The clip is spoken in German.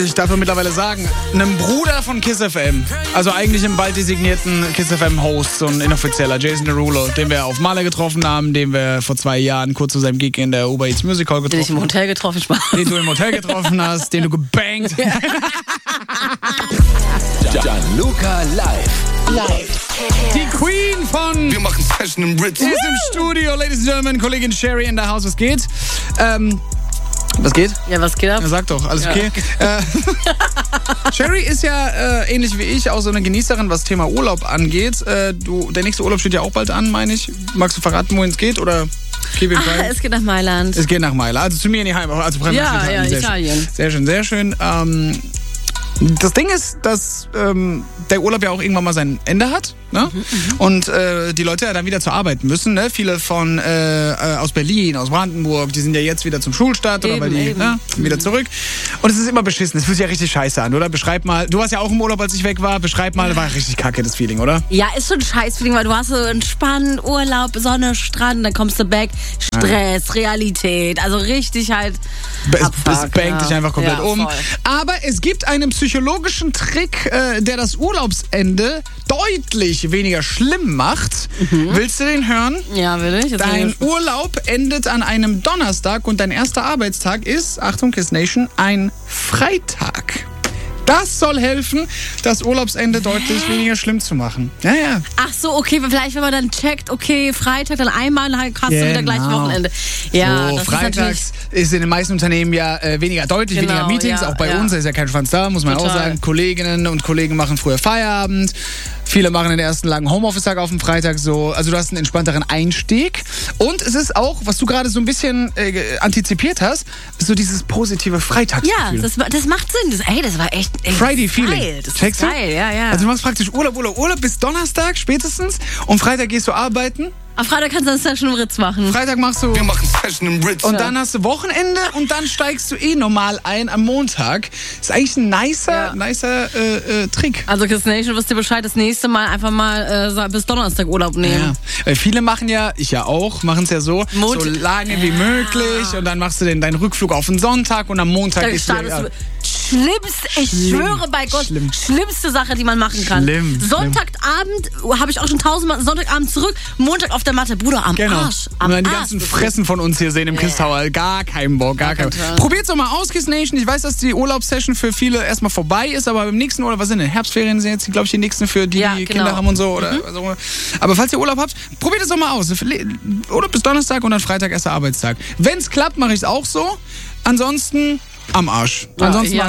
Ich darf mittlerweile sagen, einem Bruder von Kiss FM, also eigentlich im bald designierten Kiss FM Host, so ein inoffizieller, Jason Derulo, den wir auf Maler getroffen haben, den wir vor 2 Jahren kurz zu seinem Gig in der Uber Eats Music Hall getroffen haben. Den ich im Hotel getroffen habe. Den du im Hotel getroffen hast, den du gebankt. Gianluca live. Die Queen von... Wir machen Session im Ritz. Ist im Studio, Ladies and Gentlemen, Kollegin Sherry in der House. Was geht? Was geht? Ja, was geht ab? Ja, sag doch, alles okay. Sherry ist ja ähnlich wie ich auch so eine Genießerin, was Thema Urlaub angeht. Der nächste Urlaub steht ja auch bald an, meine ich. Magst du verraten, wohin es geht? Oder es geht nach Mailand. Es geht nach Mailand. Also zu mir in die Heimat. Also ja, Italien. Sehr schön, sehr schön. Das Ding ist, dass der Urlaub ja auch irgendwann mal sein Ende hat, ne? Und die Leute ja dann wieder zur Arbeit müssen, ne? Viele von aus Berlin, aus Brandenburg, die sind ja jetzt wieder zum Schulstart oder weil die wieder zurück. Und es ist immer beschissen. Es fühlt sich ja richtig scheiße an, oder? Beschreib mal. Du warst ja auch im Urlaub, als ich weg war. Beschreib mal, war richtig kacke das Feeling, oder? Ja, ist schon ein Scheiß-Feeling, weil du hast so entspannt, Urlaub, Sonne, Strand, dann kommst du back, Stress, Realität, also richtig halt. Es bangt dich einfach komplett um. Voll. Aber es gibt einen psychologischen Trick, der das Urlaubsende deutlich weniger schlimm macht. Willst du den hören? Ja, will ich. Dein Urlaub endet an einem Donnerstag und dein erster Arbeitstag ist, Achtung Kiss Nation, ein Freitag. Das soll helfen, das Urlaubsende deutlich weniger schlimm zu machen. Ja, ja. Ach so, okay, vielleicht wenn man dann checkt, okay, Freitag, dann einmal, dann hast du wieder gleich Wochenende. Ja, so, das freitags ist in den meisten Unternehmen ja deutlich weniger Meetings, auch bei uns, da ist ja kein Schwanz da, muss man auch sagen. Kolleginnen und Kollegen machen früher Feierabend. Viele machen den ersten langen Homeoffice-Tag auf dem Freitag so. Also du hast einen entspannteren Einstieg. Und es ist auch, was du gerade so ein bisschen antizipiert hast, so dieses positive Freitagsgefühl. Ja, das macht Sinn. Das war echt Friday-Feeling. Das ist geil, ja. Also du machst praktisch Urlaub bis Donnerstag spätestens und Freitag gehst du arbeiten. Am Freitag kannst du eine Session im Ritz machen. Freitag machst du... Wir machen Session im Ritz. Und dann hast du Wochenende und dann steigst du normal ein am Montag. Ist eigentlich ein nicer Trick. Also Kiss Nation, wisst ihr Bescheid, das nächste Mal einfach mal bis Donnerstag Urlaub nehmen. Ja. Weil viele machen ja, ich ja auch, machen es ja so lange wie möglich und dann machst du deinen Rückflug auf den Sonntag und am Montag dann startest du... Ich schwöre bei Gott, schlimmste Sache, die man machen kann. Sonntagabend habe ich auch schon 1000-mal, Sonntagabend zurück, Montag auf der Matte, Bruder, am Arsch. Und dann die ganzen Fressen von uns hier sehen im Kiss Tower, gar keinen Bock, gar keinen Bock. Probiert's doch mal aus, Kiss Nation. Ich weiß, dass die Urlaubssession für viele erstmal vorbei ist, aber im nächsten Urlaub, was sind denn? Herbstferien sind jetzt, glaube ich, die nächsten für die Kinder haben und so. Oder so. Aber falls ihr Urlaub habt, probiert es doch mal aus. Oder bis Donnerstag und dann Freitag, erster Arbeitstag. Wenn's klappt, mache ich es auch so. Ansonsten am Arsch. Ansonsten